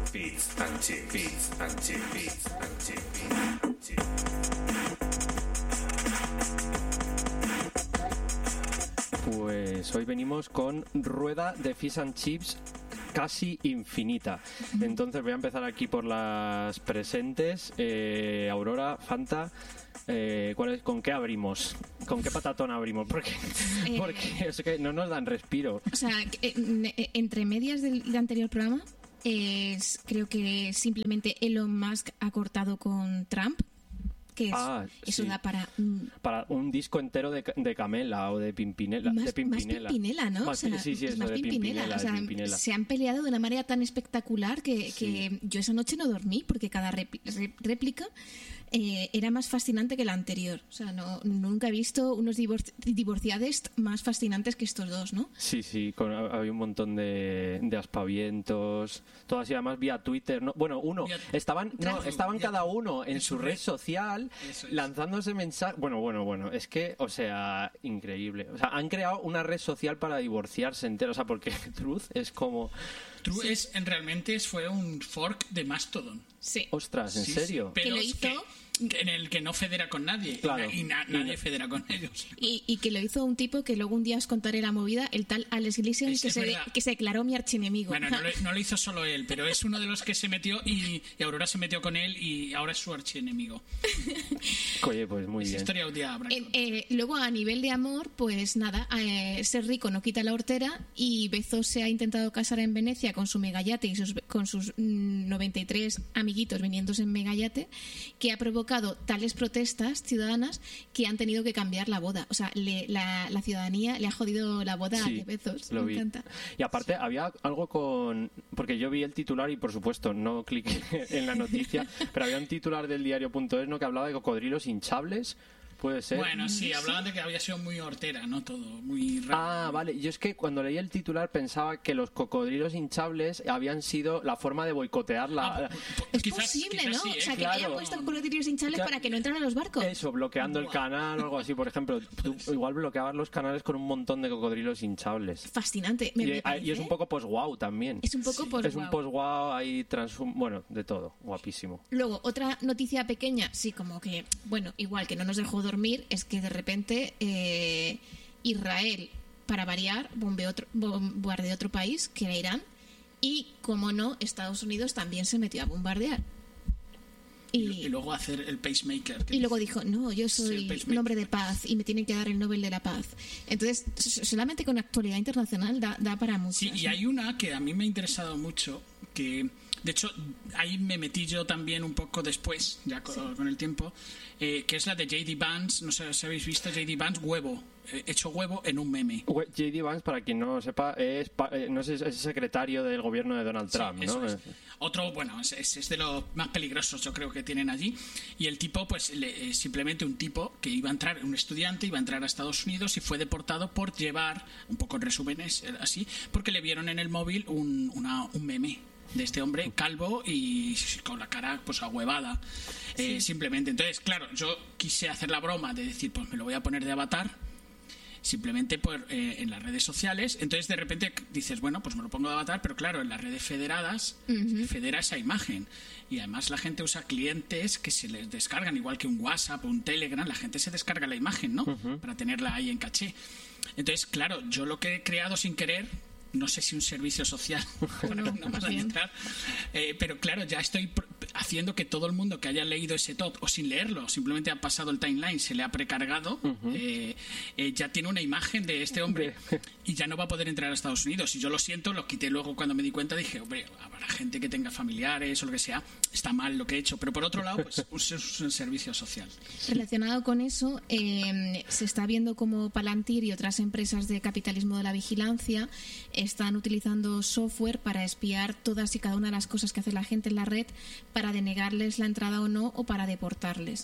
Pues hoy venimos con rueda de Fish and Chips casi infinita. Entonces voy a empezar aquí por las presentes. Aurora, Fanta, ¿con qué abrimos? ¿Con qué patatón abrimos? Porque es que no nos dan respiro. O sea, entre medias del anterior programa, creo que simplemente Elon Musk ha cortado con Trump. Que eso sí. Da para un disco entero de Camela o de Pimpinela. Más Pimpinela. Pimpinela, ¿no? Sí, eso más de Pimpinela. O sea, se han peleado de una manera tan espectacular que yo esa noche no dormí porque cada réplica era más fascinante que la anterior. O sea, nunca he visto unos divorciades más fascinantes que estos dos, ¿no? Sí, había un montón de aspavientos, todo así, además vía Twitter. Estaban cada uno en su red social lanzándose mensajes. Bueno, es que, o sea, increíble. O sea, han creado una red social para divorciarse entera, o sea, porque Truth es como... Truth realmente fue un fork de Mastodon. Sí. Ostras, ¿en serio? Pero que lo hizo... en el que no federa con nadie. Claro. Y nadie federa con ellos. Y que lo hizo un tipo que luego un día os contaré la movida, el tal Alex Gleason, que se declaró mi archienemigo. Bueno, no lo hizo solo él, pero es uno de los que se metió y Aurora se metió con él y ahora es su archienemigo. Oye, pues muy bien. Historia un día habrá. Luego, a nivel de amor, pues nada, ser rico no quita la hortera y Bezos se ha intentado casar en Venecia con su megayate y con sus 93 amiguitos viniéndose en megayate, que ha provocado tales protestas ciudadanas que han tenido que cambiar la boda. O sea, la ciudadanía le ha jodido la boda a Bezos. Me encanta. Y aparte, había algo porque yo vi el titular y, por supuesto, no cliqué en la noticia, pero había un titular del diario.es, ¿no?, que hablaba de cocodrilos hinchables. ¿Puede ser? Bueno, sí, hablaban de que había sido muy hortera, ¿no? Todo muy raro. Ah, vale. Yo es que cuando leí el titular pensaba que los cocodrilos hinchables habían sido la forma de boicotear la... Es posible, ¿no? Sí, o sea, claro. que hayan puesto cocodrilos hinchables para que no entraran a los barcos. Eso, bloqueando el canal o algo así. Por ejemplo, tú igual bloqueabas los canales con un montón de cocodrilos hinchables. Fascinante. Y es un poco post-wow también. Es un poco post-wow. Es un post-wow ahí, bueno, de todo. Guapísimo. Luego, otra noticia pequeña, sí, como que, bueno, igual que no nos dejó dormir, es que de repente Israel, para variar, bombardeó otro país, que era Irán, y, como no, Estados Unidos también se metió a bombardear. Y luego hacer el pacemaker. Y luego dijo, no, yo soy un hombre de paz y me tienen que dar el Nobel de la Paz. Entonces, solamente con actualidad internacional da para mucho. Sí, y hay una que a mí me ha interesado mucho, que de hecho ahí me metí yo también un poco después, ya con el tiempo, que es la de J.D. Vance. No sé si habéis visto J.D. Vance, hecho huevo en un meme. J.D. Vance, para quien no lo sepa, es secretario del gobierno de Donald Trump, ¿no? Es. Otro, bueno, es de los más peligrosos, yo creo, que tienen allí. Y el tipo, pues, simplemente un tipo que un estudiante iba a entrar a Estados Unidos y fue deportado por llevar, un poco en resúmenes, así, porque le vieron en el móvil un meme de este hombre calvo y con la cara pues ahuevada, simplemente. Entonces, claro, yo quise hacer la broma de decir, pues me lo voy a poner de avatar simplemente en las redes sociales. Entonces de repente dices, bueno, pues me lo pongo de avatar, pero claro, en las redes federadas federa esa imagen, y además la gente usa clientes que se les descargan, igual que un WhatsApp o un Telegram, la gente se descarga la imagen, ¿no? Para tenerla ahí en caché. Entonces, claro, yo lo que he creado sin querer, no sé si un servicio social para que no vayan a entrar, pero claro, ya estoy haciendo que todo el mundo que haya leído ese tot, o sin leerlo, simplemente ha pasado el timeline, se le ha precargado, ya tiene una imagen de este hombre y ya no va a poder entrar a Estados Unidos. Y yo lo siento, lo quité luego cuando me di cuenta, dije, hombre, habrá gente que tenga familiares o lo que sea, está mal lo que he hecho, pero por otro lado, pues es un servicio social. Relacionado con eso, se está viendo como Palantir y otras empresas de capitalismo de la vigilancia están utilizando software para espiar todas y cada una de las cosas que hace la gente en la red, para denegarles la entrada o no, o para deportarles.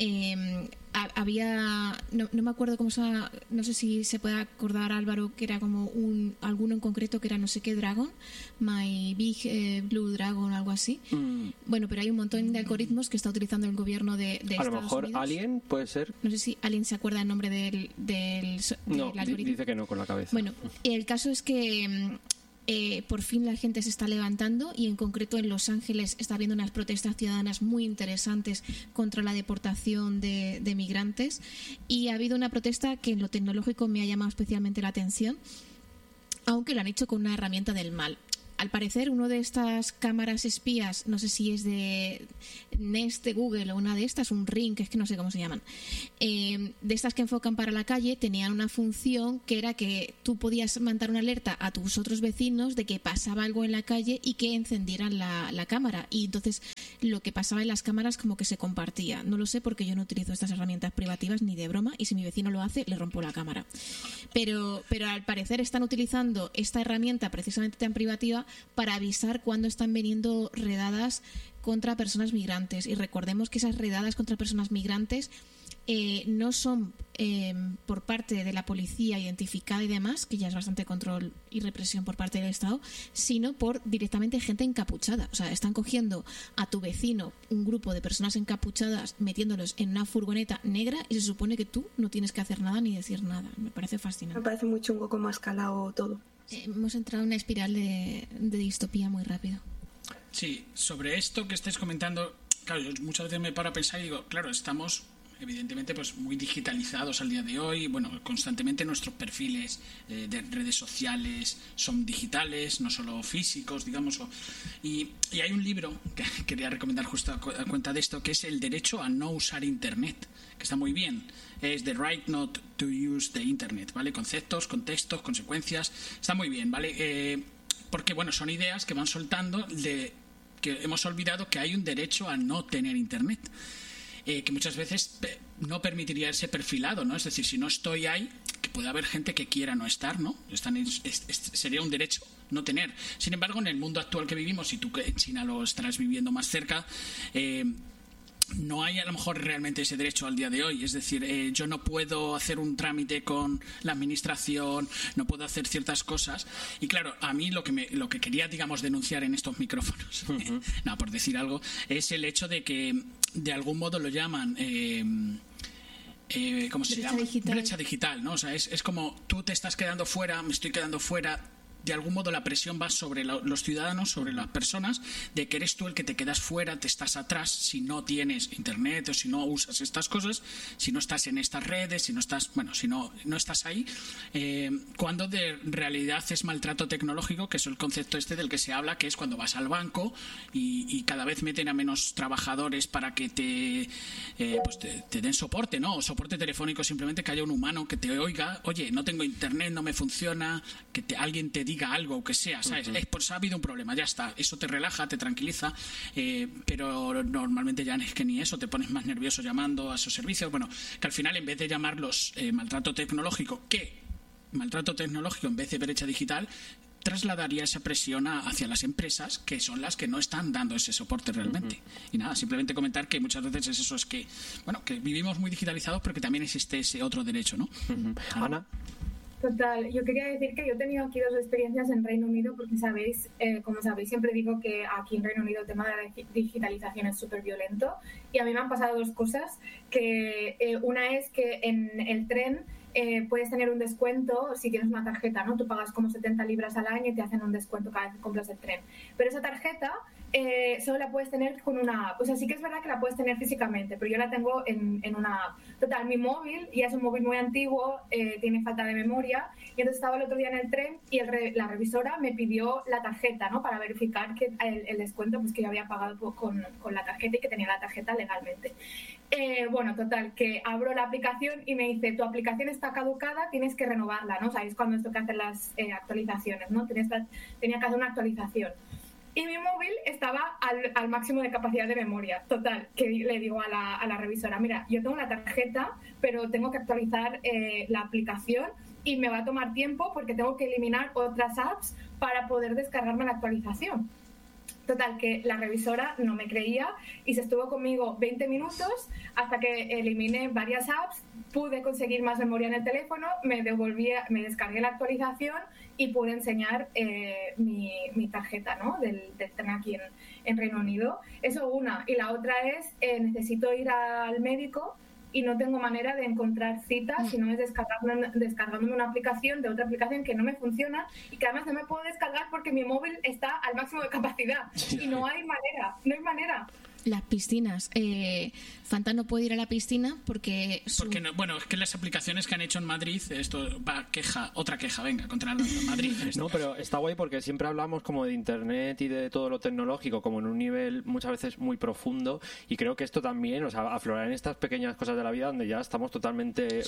Había, no me acuerdo cómo se llama, no sé si se puede acordar, Álvaro, que era como alguno en concreto que era no sé qué Dragon, My Big Blue Dragon, algo así. Bueno, pero hay un montón de algoritmos que está utilizando el gobierno de Estados Unidos. A lo mejor Alien puede ser. No sé si Alien se acuerda el nombre del no, algoritmo. Dice que no con la cabeza. Bueno, el caso es que por fin la gente se está levantando y en concreto en Los Ángeles está habiendo unas protestas ciudadanas muy interesantes contra la deportación de migrantes, y ha habido una protesta que en lo tecnológico me ha llamado especialmente la atención, aunque lo han hecho con una herramienta del mal. Al parecer, uno de estas cámaras espías, no sé si es de Nest de Google o una de estas, un Ring, es que no sé cómo se llaman, de estas que enfocan para la calle, tenían una función que era que tú podías mandar una alerta a tus otros vecinos de que pasaba algo en la calle y que encendieran la cámara. Y entonces lo que pasaba en las cámaras como que se compartía. No lo sé porque yo no utilizo estas herramientas privativas ni de broma, y si mi vecino lo hace, le rompo la cámara. Pero al parecer están utilizando esta herramienta precisamente tan privativa para avisar cuando están viniendo redadas contra personas migrantes. Y recordemos que esas redadas contra personas migrantes no son por parte de la policía identificada y demás, que ya es bastante control y represión por parte del Estado, sino por directamente gente encapuchada. O sea, están cogiendo a tu vecino, un grupo de personas encapuchadas, metiéndolos en una furgoneta negra, y se supone que tú no tienes que hacer nada ni decir nada. Me parece fascinante. Me parece muy chungo cómo ha escalado todo. Hemos entrado en una espiral de distopía muy rápido. Sí, sobre esto que estés comentando, claro, yo muchas veces me paro a pensar y digo, claro, estamos evidentemente pues muy digitalizados al día de hoy. Bueno, constantemente nuestros perfiles de redes sociales son digitales, no solo físicos, digamos. Y hay un libro que quería recomendar justo a cuenta de esto, que es El derecho a no usar Internet, que está muy bien. Es The Right Not to Use the Internet, ¿vale? Conceptos, contextos, consecuencias. Está muy bien, ¿vale? Porque, bueno, son ideas que van soltando de que hemos olvidado que hay un derecho a no tener Internet. Que muchas veces no permitiría ese perfilado, ¿no? Es decir, si no estoy ahí, que puede haber gente que quiera no estar, ¿no? Sería un derecho no tener. Sin embargo, en el mundo actual que vivimos, y tú que en China lo estarás viviendo más cerca, no hay a lo mejor realmente ese derecho al día de hoy. Es decir, yo no puedo hacer un trámite con la administración, no puedo hacer ciertas cosas. Y claro, a mí lo que quería, digamos, denunciar en estos micrófonos, no, por decir algo, es el hecho de que de algún modo lo llaman ¿cómo se llama? Brecha digital, ¿no? O sea, es como tú te estás quedando fuera, me estoy quedando fuera. De algún modo la presión va sobre los ciudadanos, sobre las personas, de que eres tú el que te quedas fuera, te estás atrás si no tienes internet o si no usas estas cosas, si no estás en estas redes, si no estás, bueno, si no estás ahí, cuando de realidad es maltrato tecnológico, que es el concepto este del que se habla, que es cuando vas al banco y cada vez meten a menos trabajadores para que te den soporte, ¿no? O soporte telefónico, simplemente que haya un humano que te oiga, oye, no tengo internet, no me funciona, que alguien te diga algo o que sea, ¿sabes? Pues ha habido un problema, ya está. Eso te relaja, te tranquiliza, pero normalmente ya es que ni eso, te pones más nervioso llamando a esos servicios. Bueno, que al final en vez de llamarlos maltrato tecnológico en vez de brecha digital, trasladaría esa presión hacia las empresas, que son las que no están dando ese soporte realmente. Y nada, simplemente comentar que muchas veces eso es que, bueno, que vivimos muy digitalizados, pero que también existe ese otro derecho, ¿no? Ana. Total, yo quería decir que yo he tenido aquí 2 experiencias en Reino Unido, porque sabéis, como sabéis, siempre digo que aquí en Reino Unido el tema de la digitalización es súper violento, y a mí me han pasado 2 cosas, que una es que en el tren puedes tener un descuento si tienes una tarjeta, ¿no? Tú pagas como 70 libras al año y te hacen un descuento cada vez que compras el tren, pero esa tarjeta solo la puedes tener con una app. O sea, sí que es verdad que la puedes tener físicamente, pero yo la tengo en una app. Total, mi móvil ya es un móvil muy antiguo, tiene falta de memoria, y entonces estaba el otro día en el tren y la revisora me pidió la tarjeta, ¿no? Para verificar que el descuento, pues que yo había pagado con la tarjeta y que tenía la tarjeta legalmente. Bueno, total, que abro la aplicación y me dice, tu aplicación está caducada, tienes que renovarla, ¿no? Sabéis cuando esto que hacen las actualizaciones, ¿no? Tenía que hacer una actualización. Y mi móvil estaba al máximo de capacidad de memoria. Total, que le digo a la revisora, mira, yo tengo la tarjeta, pero tengo que actualizar la aplicación y me va a tomar tiempo porque tengo que eliminar otras apps para poder descargarme la actualización. Total, que la revisora no me creía y se estuvo conmigo 20 minutos hasta que eliminé varias apps, pude conseguir más memoria en el teléfono, me descargué la actualización y pude enseñar mi tarjeta, ¿no? del tren aquí en Reino Unido. Eso una. Y la otra es, necesito ir al médico y no tengo manera de encontrar citas si no es descargándome una aplicación de otra aplicación que no me funciona y que además no me puedo descargar porque mi móvil está al máximo de capacidad y no hay manera. Las piscinas. Fanta no puede ir a la piscina porque... Porque bueno, es que las aplicaciones que han hecho en Madrid, esto va otra queja, venga, contra Madrid. No, pero está guay porque siempre hablamos como de internet y de todo lo tecnológico como en un nivel muchas veces muy profundo, y creo que esto también, o sea, aflorar en estas pequeñas cosas de la vida donde ya estamos totalmente